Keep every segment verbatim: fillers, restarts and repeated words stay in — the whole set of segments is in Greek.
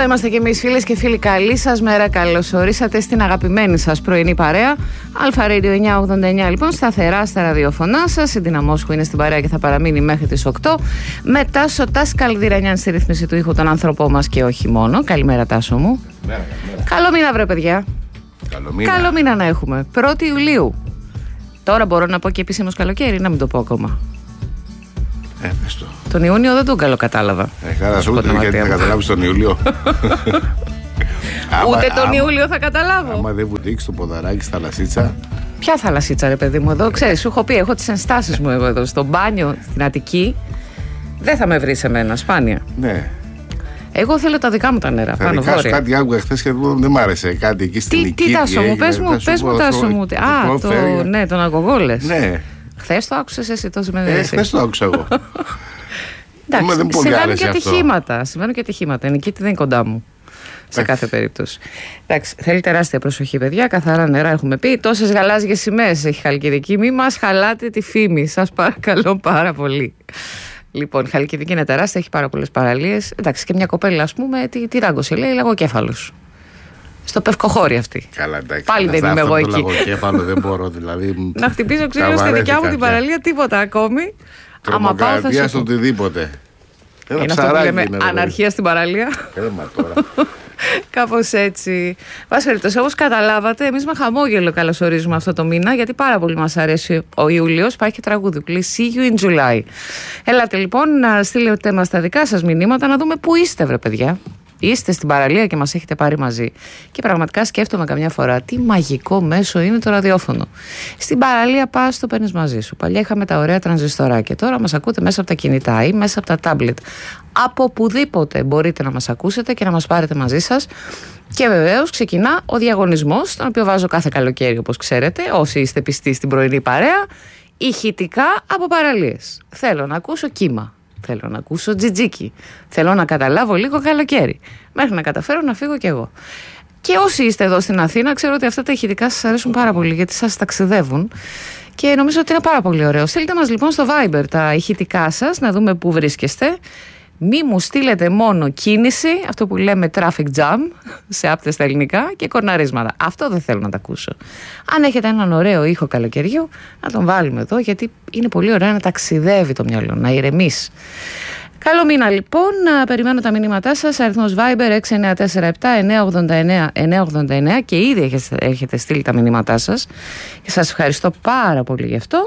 Εδώ είμαστε και εμείς, φίλες και φίλοι. Καλή σας μέρα, καλώς ορίσατε στην αγαπημένη σας πρωινή παρέα. Αλφα Radio εννιακόσια ογδόντα εννιά, λοιπόν, σταθερά στα ραδιοφωνά σας. Η Δυναμόσχου είναι στην παρέα και θα παραμείνει μέχρι τις οκτώ. Με Τάσο Τάσκαλ Διρανιάν στη ρύθμιση του ήχου, τον άνθρωπό μας και όχι μόνο. Καλημέρα, Τάσο μου. Καλημέρα, καλημέρα. Καλό μήνα, βρε παιδιά. Καλό μήνα. Καλό μήνα να έχουμε. πρώτη Ιουλίου. Τώρα μπορώ να πω και επισήμως καλοκαίρι, να μην το πω ακόμα. Ε, πες το. Τον Ιούνιο δεν τον καλοκατάλαβα. Ε, καλά, σου ούτε γιατί θα καταλάβεις τον Ιούλιο. Ούτε άμα, τον άμα, Ιούλιο θα καταλάβω. Άμα δεν βουτήξεις το ποδαράκι στα λασίτσα. Ποια θαλασσίτσα, ρε παιδί μου, εδώ ξέρεις, σου έχω πει, έχω τις ενστάσεις μου εγώ εδώ στο μπάνιο στην Αττική. Δεν θα με βρεις σε μένα, σπάνια. Ναι. Εγώ θέλω τα δικά μου τα νερά, Θα πάνω δικάσω βόρεια. κάτι άκουγα χθες και δεν μ' άρεσε κάτι εκεί στην Τι, Νική. τι Τάσο μου, πες μου, πες μου Τάσο μου. Α, το, ναι, τον αγωγόλες. Ναι. Χθες το άκουσες εσύ τόσο με Ε, χθες το άκουσα εγώ. Εντάξει, δεν πολύ συμβαίνουν άρεσε και αυτό. ατυχήματα. Συμβαίνουν και ατυχήματα. Η Νικήτη δεν είναι κοντά μου. Σε κάθε περίπτωση. Εντάξει, θέλει τεράστια προσοχή, παιδιά. Καθαρά νερά έχουμε πει. Τόσες γαλάζιες σημαίες έχει Χαλκιδική. Μη μας χαλάτε τη φήμη. Σας παρακαλώ πάρα πολύ. Λοιπόν, η Χαλκιδική είναι τεράστια, έχει πάρα πολλές παραλίες. Εντάξει, και μια κοπέλα, ας πούμε, τι, τι ράγκωσε, λέει, λαγοκέφαλος. Στο Πευκοχώρι αυτή. Καλά, εντάξει. Πάλι δεν είμαι εγώ εκεί. Το λαγοκέφαλο δεν μπορώ, δηλαδή. Να χτυπήσω ξύλο στη δικιά μου την παραλία, τίποτα ακόμη. Άμα πάω θα σου στο πω. οτιδήποτε. Ένα Είναι αυτό που λέμε είναι, αναρχία στην παραλία. Κρίμα τώρα. Κάπως έτσι. Βάση περιπτώσει, όπως καταλάβατε, εμείς με χαμόγελο καλωσορίζουμε αυτό το μήνα, γιατί πάρα πολύ μας αρέσει ο Ιούλιος. Υπάρχει και τραγούδι που λέει See you in July. Έλατε λοιπόν να στείλετε μας τα δικά σας μηνύματα, να δούμε πού είστε, βρε παιδιά. Είστε στην παραλία και μας έχετε πάρει μαζί. Και πραγματικά σκέφτομαι καμιά φορά τι μαγικό μέσο είναι το ραδιόφωνο. Στην παραλία πας, το παίρνεις μαζί σου. Παλιά είχαμε τα ωραία τρανζιστοράκια. Τώρα μας ακούτε μέσα από τα κινητά ή μέσα από τα τάμπλετ. Από οπουδήποτε μπορείτε να μας ακούσετε και να μας πάρετε μαζί σας. Και βεβαίως ξεκινά ο διαγωνισμός, τον οποίο βάζω κάθε καλοκαίρι, όπως ξέρετε, όσοι είστε πιστοί στην πρωινή παρέα. Ηχητικά από παραλίες. Θέλω να ακούσω κύμα. Θέλω να ακούσω τζιτζίκι. Θέλω να καταλάβω λίγο καλοκαίρι. Μέχρι να καταφέρω να φύγω κι εγώ. Και όσοι είστε εδώ στην Αθήνα, ξέρω ότι αυτά τα ηχητικά σας αρέσουν πάρα πολύ, γιατί σας ταξιδεύουν. Και νομίζω ότι είναι πάρα πολύ ωραίο. Στείλτε μας λοιπόν στο Viber τα ηχητικά σας, να δούμε πού βρίσκεστε. Μη μου στείλετε μόνο κίνηση, αυτό που λέμε traffic jam, σε άπτες στα ελληνικά, και κορναρίσματα. Αυτό δεν θέλω να τα ακούσω. Αν έχετε έναν ωραίο ήχο καλοκαιριού, να τον βάλουμε εδώ, γιατί είναι πολύ ωραίο να ταξιδεύει το μυαλό, να ηρεμείς. Καλό μήνα λοιπόν, περιμένω τα μηνύματά σας, αριθμός Viber έξι εννιά τέσσερα επτά εννιά ογδόντα εννιά εννιά ογδόντα εννιά, και ήδη έχετε, έχετε στείλει τα μηνύματά σας και σας ευχαριστώ πάρα πολύ γι' αυτό.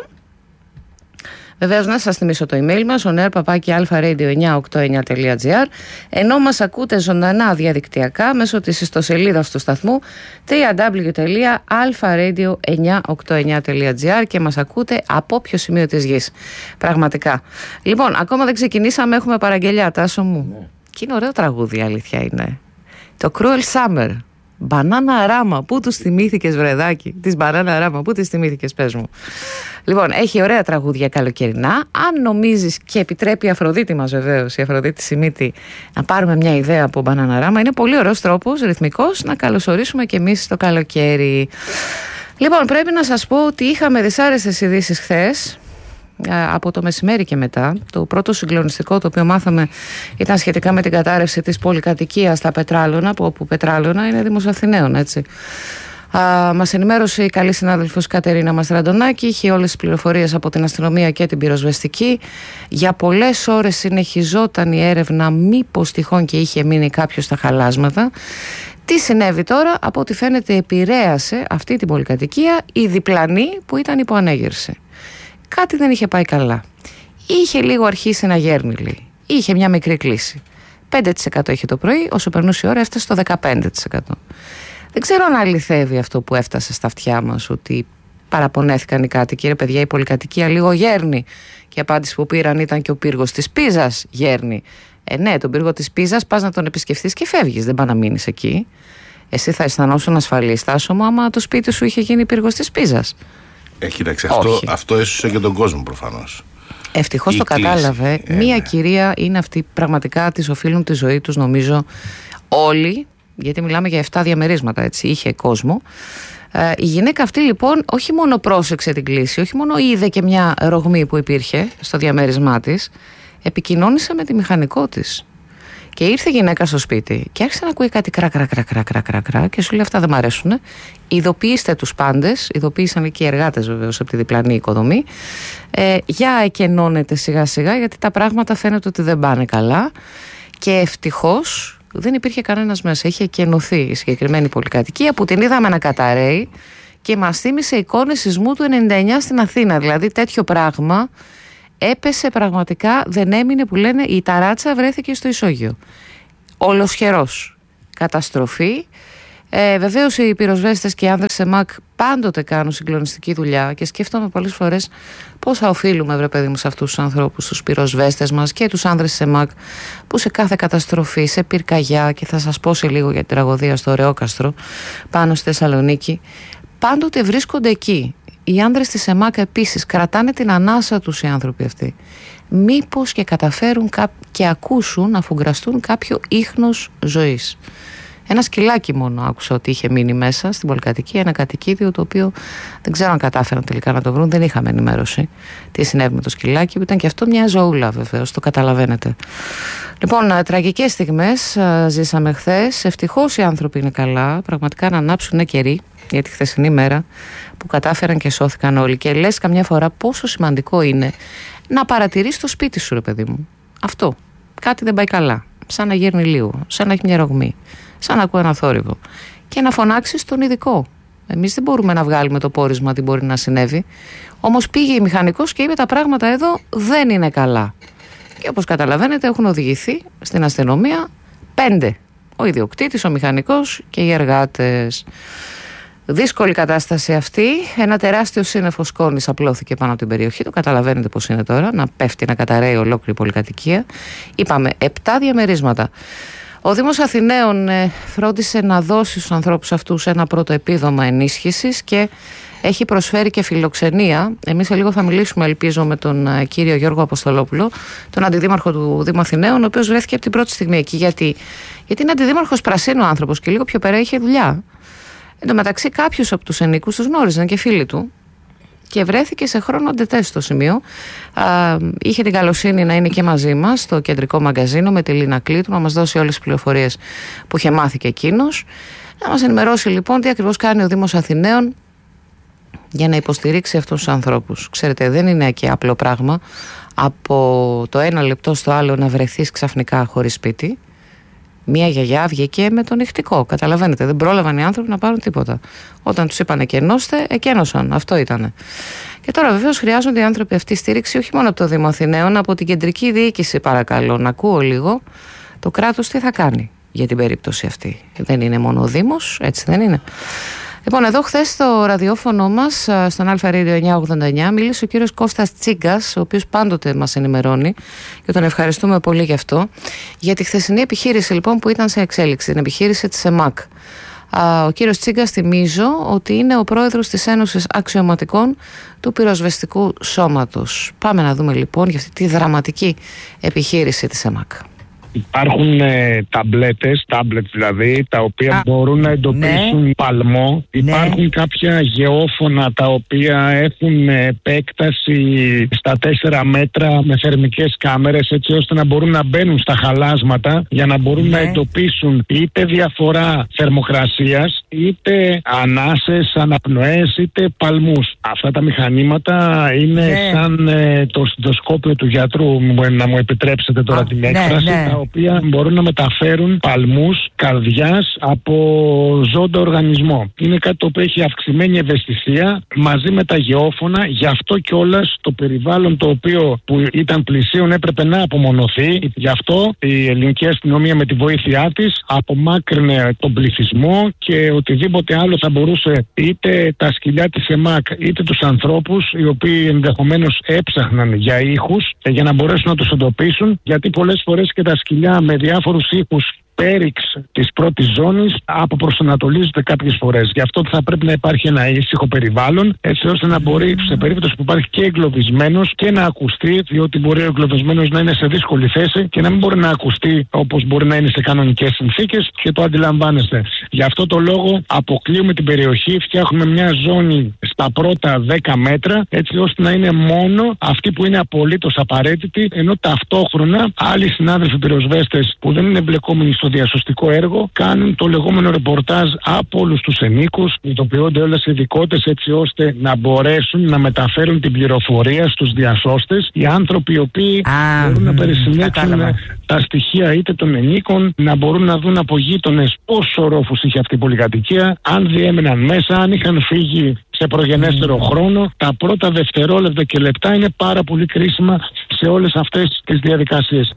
Βεβαίως να σας θυμίσω το email μας, on air παπάκι alpharadio εννιακόσια ογδόντα εννιά τελεία gr, ενώ μας ακούτε ζωντανά διαδικτυακά μέσω της ιστοσελίδας του σταθμού double-u double-u double-u τελεία alpharadio εννιακόσια ογδόντα εννιά τελεία gr και μας ακούτε από όποιο σημείο της γης. Πραγματικά. Λοιπόν, ακόμα δεν ξεκινήσαμε, έχουμε παραγγελιά, Τάσο μου. Ναι. Και είναι ωραίο τραγούδι, η αλήθεια είναι. Το Cruel Summer. Μπανάνα Ράμα, πού τους θυμήθηκες, βρεδάκι? Της Μπανάνα Ράμα, πού τις θυμήθηκες, πες μου. Λοιπόν, έχει ωραία τραγούδια καλοκαιρινά. Αν νομίζεις, και επιτρέπει η Αφροδίτη μας βεβαίως, η Αφροδίτη Σιμίτη, να πάρουμε μια ιδέα από Μπανάνα Ράμα, είναι πολύ ωραίος τρόπος, ρυθμικός, να καλωσορίσουμε και εμείς το καλοκαίρι. Λοιπόν, πρέπει να σας πω ότι είχαμε δυσάρεστες ειδήσεις χθες. Από το μεσημέρι και μετά. Το πρώτο συγκλονιστικό το οποίο μάθαμε ήταν σχετικά με την κατάρρευση της πολυκατοικίας στα Πετράλωνα, που όπου Πετράλωνα είναι Δήμος Αθηναίων, έτσι. Α, μας ενημέρωσε η καλή συνάδελφος Κατερίνα Μαστραντονάκη, είχε όλες τις πληροφορίες από την αστυνομία και την πυροσβεστική. Για πολλές ώρες συνεχιζόταν η έρευνα μήπως τυχόν και είχε μείνει κάποιος στα χαλάσματα. Τι συνέβη τώρα? Από ό,τι φαίνεται επηρέασε αυτή την πολυκατοικία η διπλανή που ήταν υπό ανέγερση. Κάτι δεν είχε πάει καλά. Είχε λίγο αρχίσει να γέρνει, λέει. Είχε μια μικρή κλίση. πέντε τοις εκατό είχε το πρωί, όσο περνούσε η ώρα έφτασε στο δεκαπέντε τοις εκατό. Δεν ξέρω αν αληθεύει αυτό που έφτασε στα αυτιά μας, ότι παραπονέθηκαν οι κάτοικοι. Ρε παιδιά, η πολυκατοικία λίγο γέρνει. Και η απάντηση που πήραν ήταν και ο πύργος της Πίζας γέρνει. Ε, ναι, τον πύργο της Πίζας πας να τον επισκεφθείς και φεύγεις. Δεν πας να μείνεις εκεί. Εσύ θα αισθανόσουν ασφαλής, Τάσο μου, άμα το σπίτι σου είχε γίνει πύργος της Πίζας? Ε, κοίταξε, αυτό, αυτό έσωσε και τον κόσμο προφανώς. Ευτυχώς το κατάλαβε. Ε, Μία ναι. κυρία είναι αυτή, πραγματικά της οφείλουν τη ζωή τους, νομίζω, όλοι, γιατί μιλάμε για επτά διαμερίσματα, έτσι, είχε κόσμο. Ε, η γυναίκα αυτή λοιπόν όχι μόνο πρόσεξε την κλίση, όχι μόνο είδε και μια ρογμή που υπήρχε στο διαμέρισμά της, επικοινώνησε με τη μηχανικό της. Και ήρθε η γυναίκα στο σπίτι και άρχισε να ακούει κάτι κρά κρά κρά κρά κρά κρά, κρά και σου λέει αυτά δεν μ' αρέσουν. Ειδοποιήστε τους πάντες, ειδοποίησαν και οι εργάτες βεβαίως από τη διπλανή οικοδομή. Ε, για εκενώνετε σιγά σιγά γιατί τα πράγματα φαίνεται ότι δεν πάνε καλά. Και ευτυχώς δεν υπήρχε κανένας μέσα. Είχε εκενωθεί η συγκεκριμένη πολυκατοικία που την είδαμε να καταραίει και μας θύμισε εικόνες σεισμού του ενενήντα εννιά στην Αθήνα. Δηλαδή τέτοιο πράγμα έπεσε πραγματικά, δεν έμεινε που λένε η ταράτσα βρέθηκε στο ισόγειο. Ολοσχερός. Καταστροφή. Ε, βεβαίως οι πυροσβέστες και οι άνδρες σε ΜΑΚ πάντοτε κάνουν συγκλονιστική δουλειά και σκέφτομαι πολλές φορές πόσα οφείλουμε, βρε παιδί μου, σε αυτούς τους ανθρώπους, τους πυροσβέστες μας και τους άνδρες σε ΜΑΚ που σε κάθε καταστροφή, σε πυρκαγιά, και θα σας πω σε λίγο για την τραγωδία στο Ρεόκαστρο πάνω στη Θεσσαλονίκη, πάντοτε βρίσκονται εκεί. Οι άνδρες της ΕΜΑΚ επίσης κρατάνε την ανάσα τους οι άνθρωποι αυτοί. Μήπως και καταφέρουν και ακούσουν να φουγκραστούν κάποιο ίχνος ζωής. Ένα σκυλάκι μόνο άκουσα ότι είχε μείνει μέσα στην πολυκατοικία, ένα κατοικίδιο το οποίο δεν ξέρω αν κατάφεραν τελικά να το βρουν, δεν είχαμε ενημέρωση τι συνέβη με το σκυλάκι, που ήταν και αυτό μια ζωούλα βεβαίως, το καταλαβαίνετε. Λοιπόν, τραγικές στιγμές ζήσαμε χθες. Ευτυχώς οι άνθρωποι είναι καλά, πραγματικά να ανάψουν καιροί για τη χθεσινή μέρα που κατάφεραν και σώθηκαν όλοι. Και λες καμιά φορά πόσο σημαντικό είναι να παρατηρείς το σπίτι σου, ρε παιδί μου. Αυτό. Κάτι δεν πάει καλά. Σαν να γέρνει λίγο, σαν να έχει μια ρογμή, σαν να ακούει ένα θόρυβο. Και να φωνάξεις τον ειδικό. Εμείς δεν μπορούμε να βγάλουμε το πόρισμα τι μπορεί να συνέβη. Όμως πήγε η μηχανικός και είπε τα πράγματα εδώ δεν είναι καλά. Και όπως καταλαβαίνετε έχουν οδηγηθεί στην αστυνομία πέντε. Ο ιδιοκτήτης, ο μηχανικός και οι εργάτες. Δύσκολη κατάσταση αυτή. Ένα τεράστιο σύννεφο σκόνης απλώθηκε πάνω από την περιοχή. Το καταλαβαίνετε πώς είναι τώρα. Να πέφτει, να καταραίει ολόκληρη πολυκατοικία. Είπαμε επτά διαμερίσματα. Ο Δήμος Αθηναίων ε, φρόντισε να δώσει στους ανθρώπους αυτούς ένα πρώτο επίδομα ενίσχυσης και έχει προσφέρει και φιλοξενία. Εμείς σε λίγο θα μιλήσουμε, ελπίζω, με τον ε, κύριο Γιώργο Αποστολόπουλο, τον αντιδήμαρχο του Δήμου Αθηναίων, ο οποίος βρέθηκε από την πρώτη στιγμή εκεί. Γιατί, Γιατί είναι αντιδήμαρχος πρασίνου άνθρωπος και λίγο πιο πέρα είχε δουλειά. Εν τω μεταξύ, κάποιους από τους ενίκους τους γνώριζαν και φίλοι του και βρέθηκε σε χρόνο ντετέ στο σημείο. Α, είχε την καλοσύνη να είναι και μαζί μας στο κεντρικό μαγκαζίνο με τη Λίνα Κλήτου, να μας δώσει όλες τις πληροφορίες που είχε μάθει και εκείνος. Να μας ενημερώσει λοιπόν τι ακριβώς κάνει ο Δήμος Αθηναίων για να υποστηρίξει αυτούς τους ανθρώπους. Ξέρετε, δεν είναι και απλό πράγμα από το ένα λεπτό στο άλλο να βρεθείς ξαφνικά χωρίς σπίτι. Μία γιαγιά βγήκε με το νυχτικό. Καταλαβαίνετε, δεν πρόλαβαν οι άνθρωποι να πάρουν τίποτα. Όταν τους είπανε εκενώστε, εκένωσαν. Αυτό ήτανε. Και τώρα βεβαίως χρειάζονται οι άνθρωποι αυτή στήριξη όχι μόνο από το Δήμο Αθηναίων, από την κεντρική διοίκηση, παρακαλώ. Να ακούω λίγο το κράτος τι θα κάνει για την περίπτωση αυτή. Δεν είναι μόνο ο Δήμος, έτσι δεν είναι. Λοιπόν, εδώ χθες στο ραδιόφωνο μας, στον Αλφα Radio εννιακόσια ογδόντα εννιά, μίλησε ο κύριος Κώστας Τσίγκας, ο οποίος πάντοτε μας ενημερώνει και τον ευχαριστούμε πολύ γι' αυτό, για τη χθεσινή επιχείρηση λοιπόν που ήταν σε εξέλιξη, την επιχείρηση της ΕΜΑΚ. Ο κύριος Τσίγκας, θυμίζω ότι είναι ο πρόεδρος της Ένωσης Αξιωματικών του Πυροσβεστικού Σώματος. Πάμε να δούμε λοιπόν για αυτή τη δραματική επιχείρηση της ΕΜΑΚ. Υπάρχουν ε, ταμπλέτες, τάμπλετ δηλαδή, τα οποία Α, μπορούν να εντοπίσουν ναι. παλμό. Υπάρχουν ναι. κάποια γεώφωνα τα οποία έχουν επέκταση στα τέσσερα μέτρα με θερμικές κάμερες, έτσι ώστε να μπορούν να μπαίνουν στα χαλάσματα για να μπορούν ναι. να εντοπίσουν είτε διαφορά θερμοκρασίας, είτε ανάσες, αναπνοές, είτε παλμούς. Αυτά τα μηχανήματα είναι ναι. σαν ε, το στετοσκόπιο του γιατρού, να μου επιτρέψετε τώρα Α, την έκφραση, ναι, ναι. τα οποία μπορούν να μεταφέρουν παλμούς καρδιάς από ζώντα οργανισμό. Είναι κάτι το οποίο έχει αυξημένη ευαισθησία μαζί με τα γεώφωνα, γι' αυτό κιόλας το περιβάλλον το οποίο που ήταν πλησίον έπρεπε να απομονωθεί. Γι' αυτό η ελληνική αστυνομία με τη βοήθειά της απομάκρυνε τον πληθυσμό και οτιδήποτε άλλο θα μπορούσε, είτε τα σκυλιά της ΕΜΑΚ είτε τους ανθρώπους οι οποίοι ενδεχομένως έψαχναν για ήχους για να μπορέσουν να τους εντοπίσουν, γιατί πολλές φορές και τα σκυλιά με διάφορους ήχους πέριξ της πρώτης ζώνης αποπροσανατολίζονται κάποιες φορές. Γι' αυτό θα πρέπει να υπάρχει ένα ήσυχο περιβάλλον, έτσι ώστε να μπορεί σε περίπτωση που υπάρχει και εγκλωβισμένος και να ακουστεί, διότι μπορεί ο εγκλωβισμένος να είναι σε δύσκολη θέση και να μην μπορεί να ακουστεί όπως μπορεί να είναι σε κανονικές συνθήκες και το αντιλαμβάνεστε. Γι' αυτό το λόγο αποκλείουμε την περιοχή, φτιάχνουμε μια ζώνη τα πρώτα δέκα μέτρα, έτσι ώστε να είναι μόνο αυτοί που είναι απολύτως απαραίτητοι, ενώ ταυτόχρονα άλλοι συνάδελφοι πυροσβέστες που δεν είναι εμπλεκόμενοι στο διασωστικό έργο κάνουν το λεγόμενο ρεπορτάζ από όλους τους ενίκους, ειδοποιούνται όλες οι ειδικότητες έτσι ώστε να μπορέσουν να μεταφέρουν την πληροφορία στους διασώστες, οι άνθρωποι οι οποίοι Α, μπορούν να περισυνέξουν τα στοιχεία είτε των ενίκων, να μπορούν να δουν από γείτονες πόσο ορόφους είχε αυτή η πολυκατοικία, αν διέμεναν μέσα, αν είχαν φύγει σε προγενέστερο mm. χρόνο. Τα πρώτα δευτερόλεπτα και λεπτά είναι πάρα πολύ κρίσιμα σε όλες αυτές τις διαδικασίες.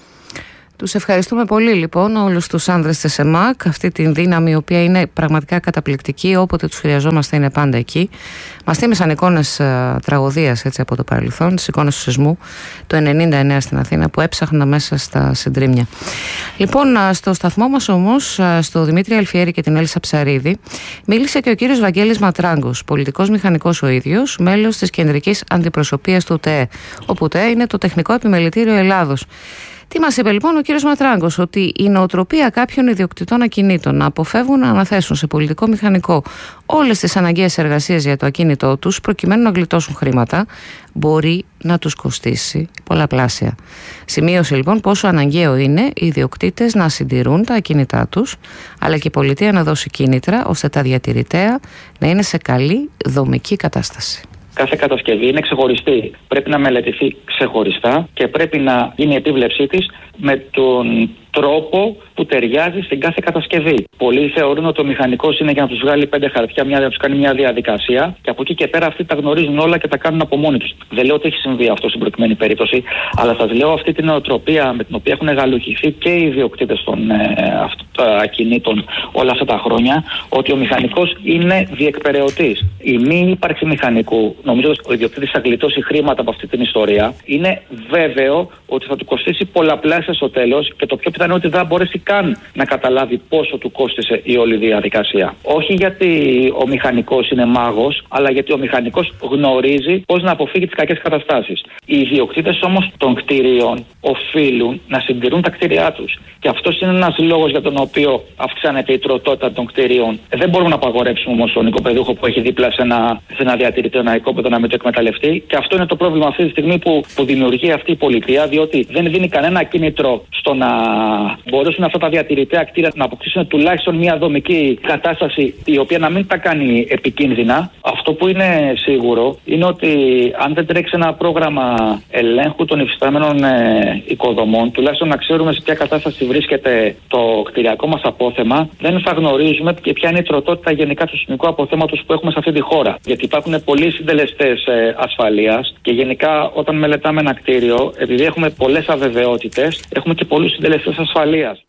Τους ευχαριστούμε πολύ λοιπόν όλους τους άνδρες της ΕΜΑΚ, αυτή την δύναμη η οποία είναι πραγματικά καταπληκτική, όποτε τους χρειαζόμαστε είναι πάντα εκεί. Μας θύμισαν εικόνες α, τραγωδίας έτσι, από το παρελθόν, τις εικόνες του σεισμού το ενενήντα εννέα στην Αθήνα που έψαχνα μέσα στα συντρίμμια. Λοιπόν, α, στο σταθμό μας όμως, α, στο Δημήτρη Αλφιέρη και την Έλισσα Ψαρίδη, μίλησε και ο κύριος Βαγγέλης Ματράγκος, πολιτικός μηχανικός ο ίδιος, μέλος της κεντρικής αντιπροσωπείας του ΤΕΕ. Ο ΤΕΕ είναι το Τεχνικό Επιμελητήριο Ελλάδος. Τι μας είπε λοιπόν ο κύριος Ματράγκος? Ότι η νοοτροπία κάποιων ιδιοκτητών ακινήτων να αποφεύγουν να αναθέσουν σε πολιτικό μηχανικό όλες τις αναγκαίες εργασίες για το ακίνητό τους προκειμένου να γλιτώσουν χρήματα μπορεί να τους κοστίσει πολλαπλάσια. Σημείωσε λοιπόν πόσο αναγκαίο είναι οι ιδιοκτήτες να συντηρούν τα ακίνητά τους, αλλά και η πολιτεία να δώσει κίνητρα ώστε τα διατηρητέα να είναι σε καλή δομική κατάσταση. Κάθε κατασκευή είναι ξεχωριστή. Πρέπει να μελετηθεί ξεχωριστά και πρέπει να γίνει η επίβλεψή της με τον τρόπο που ταιριάζει στην κάθε κατασκευή. Πολλοί θεωρούν ότι ο μηχανικός είναι για να τους βγάλει πέντε χαρτιά, μια, να τους κάνει μια διαδικασία και από εκεί και πέρα αυτοί τα γνωρίζουν όλα και τα κάνουν από μόνοι τους. Δεν λέω ότι έχει συμβεί αυτό στην προκειμένη περίπτωση, αλλά σας λέω αυτή την νοοτροπία με την οποία έχουν γαλουχηθεί και οι ιδιοκτήτες των ε, ακινήτων όλα αυτά τα χρόνια, ότι ο μηχανικός είναι διεκπεραιωτής. Η μη ύπαρξη μηχανικού, νομίζω ότι ο ιδιοκτήτης θα γλιτώσει χρήματα από αυτή την ιστορία, είναι βέβαιο ότι θα του κοστίσει πολλαπλάσια στο τέλος και το πιο πιθανό ότι δεν θα μπορέσει καν να καταλάβει πόσο του κόστισε η όλη διαδικασία. Όχι γιατί ο μηχανικός είναι μάγος, αλλά γιατί ο μηχανικός γνωρίζει πώς να αποφύγει τις κακές καταστάσεις. Οι ιδιοκτήτες όμως των κτηρίων οφείλουν να συντηρούν τα κτίρια τους. Και αυτός είναι ένας λόγος για τον οποίο αυξάνεται η τροτότητα των κτηρίων. Δεν μπορούμε να απαγορέψουμε όμως τον οικοπεδούχο που έχει δίπλα σε ένα, σε ένα διατηρητικό, ένα οικόπεδο να μην το εκμεταλλευτεί. Και αυτό είναι το πρόβλημα αυτή τη στιγμή που, που δημιουργεί αυτή η πολιτεία, διότι δεν δίνει κανένα κίνητρο στο να μπορέσουν αυτά τα διατηρητέα κτίρια να αποκτήσουν τουλάχιστον μια δομική κατάσταση η οποία να μην τα κάνει επικίνδυνα. Αυτό που είναι σίγουρο είναι ότι αν δεν τρέξει ένα πρόγραμμα ελέγχου των υφιστάμενων ε, οικοδομών, τουλάχιστον να ξέρουμε σε ποια κατάσταση βρίσκεται το κτηριακό μας απόθεμα, δεν θα γνωρίζουμε και ποια είναι η τροτότητα γενικά του σεισμικού αποθέματος που έχουμε σε αυτή τη χώρα. Γιατί υπάρχουν πολλοί συντελεστές ε, ασφαλείας και γενικά όταν μελετάμε ένα κτίριο, επειδή έχουμε πολλές αβεβαιότητες, έχουμε και πολλούς συντελεστές ασφαλείας.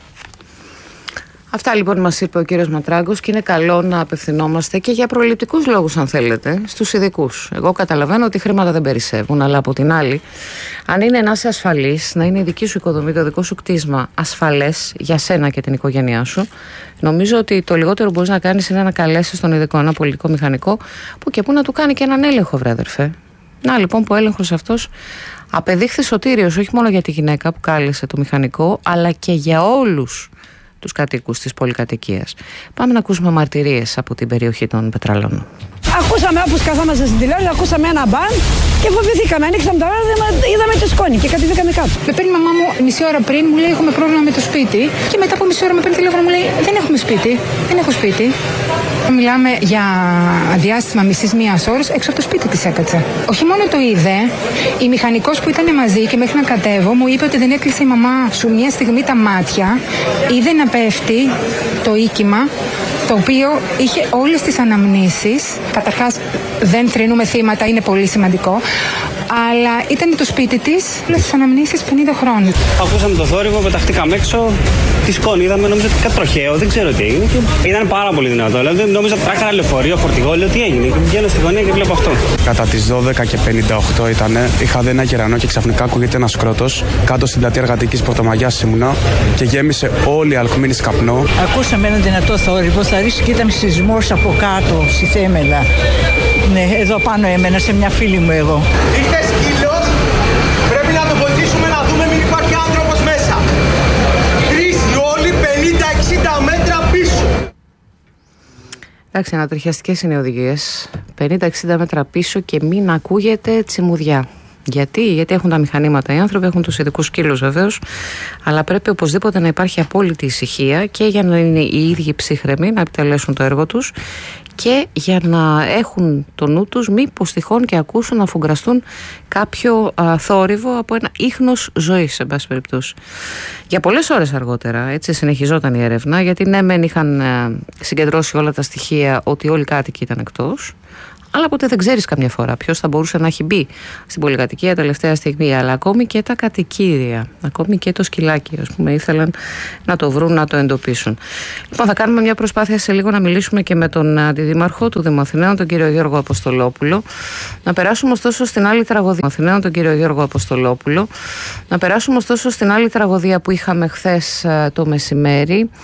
Αυτά λοιπόν μας είπε ο κύριος Ματράγκος και είναι καλό να απευθυνόμαστε και για προληπτικούς λόγους αν θέλετε στους ειδικούς. Εγώ καταλαβαίνω ότι χρήματα δεν περισσεύουν, αλλά από την άλλη αν είναι να είσαι ασφαλής, να είναι η δική σου οικοδομή, το δικό σου κτίσμα ασφαλές για σένα και την οικογένειά σου, νομίζω ότι το λιγότερο που μπορείς να κάνεις είναι να καλέσεις τον ειδικό, ένα πολιτικό μηχανικό που και που να του κάνει και έναν έλεγχο, βρε αδερφέ. Να λοιπόν που ο έλεγχος αυτός απεδείχθη σωτήριος όχι μόνο για τη γυναίκα που κάλεσε το μηχανικό, αλλά και για όλους τους κατοίκους της πολυκατοικίας. Πάμε να ακούσουμε μαρτυρίες από την περιοχή των Πετραλών. Ακούσαμε όπως καθόμαστε στην τηλεόραση, ακούσαμε ένα μπαν και φοβηθήκαμε. Ανοίξαμε τα ράδια, είδαμε το σκόνη και κατεβήκαμε κάτω. Με παίρνει η μαμά μου μισή ώρα πριν, μου λέει έχουμε πρόβλημα με το σπίτι. Και μετά από μισή ώρα με παίρνει τηλέφωνο, μου λέει δεν έχουμε σπίτι. Δεν έχω σπίτι. Μιλάμε για διάστημα μισής μίας ώρας έξω από το σπίτι της έκατσα. Όχι μόνο το είδε, η μηχανικός που ήταν μαζί και μέχρι να κατέβω μου είπε ότι δεν έκλεισε η μαμά σου μια στιγμή τα μάτια. Είδε να πέφτει το οίκημα, το οποίο είχε όλες τις αναμνήσεις. Καταρχάς δεν θρηνούμε θύματα, είναι πολύ σημαντικό. Αλλά ήταν το σπίτι της, όλες τις αναμνήσεις πενήντα χρόνων. Ακούσαμε το θόρυβο, πεταχτήκαμε έξω, τη σκόνη είδαμε, νομίζω ότι κάτι τροχαίο, δεν ξέρω τι έγινε. Και ήταν πάρα πολύ δυνατό. Δηλαδή, νόμιζα ότι τράχαρα λεωφορείο, φορτηγό, λέω τι έγινε. Και βγαίνω στη γωνία και βλέπω αυτό. Κατά τις δώδεκα και πενήντα οκτώ ήταν, είχα δει ένα κερανό και ξαφνικά ακούγεται ένα κρότος κάτω στην πλατεία Εργατικής Πρωτομαγιάς ήμουνα και γέμισε όλη η Αλκμήνη καπνό. Ακούσαμε ένα δυνατό θόρυβο, θα ρίξει και ήταν σεισμός από κάτω, στη Θέμελα. Ναι, εδώ πάνω έμενα σε μια φίλη μου εγώ. Ήρθε σκύλος, πρέπει να το βοηθήσουμε να δούμε μην υπάρχει άνθρωπος μέσα. Χρήση όλοι πενήντα εξήντα μέτρα πίσω. Εντάξει, ανατριχιαστικές είναι οι οδηγίες. πενήντα εξήντα μέτρα πίσω και μην ακούγεται τσιμουδιά. Γιατί? Γιατί έχουν τα μηχανήματα οι άνθρωποι, έχουν τους ειδικούς σκύλους βεβαίως, αλλά πρέπει οπωσδήποτε να υπάρχει απόλυτη ησυχία και για να είναι οι ίδιοι ψύχρεμοι να επιτελέσουν το έργο τους και για να έχουν το νου τους μήπως τυχόν και ακούσουν να φουγκραστούν κάποιο α, θόρυβο από ένα ίχνος ζωής, σε πάση περιπτώσει. Για πολλές ώρες αργότερα έτσι συνεχιζόταν η έρευνα, γιατί ναι μεν είχαν ε, συγκεντρώσει όλα τα στοιχεία ότι όλοι οι κάτοικοι ήταν εκτός, αλλά ποτέ δεν ξέρεις καμιά φορά ποιος θα μπορούσε να έχει μπει στην πολυκατοικία τελευταία στιγμή. Αλλά ακόμη και τα κατοικίδια, ακόμη και το σκυλάκι, ας πούμε, ήθελαν να το βρουν, να το εντοπίσουν. Λοιπόν, θα κάνουμε μια προσπάθεια σε λίγο να μιλήσουμε και με τον αντιδήμαρχο του Δήμου Αθηναίων, τον κύριο Γιώργο Αποστολόπουλο. Να περάσουμε ωστόσο στην άλλη τραγωδία. Αθηναίων, τον κύριο Γιώργο Αποστολόπουλο. Να περάσουμε ωστόσο στην άλλη τραγωδία που είχαμε χθες το μεσημέρι.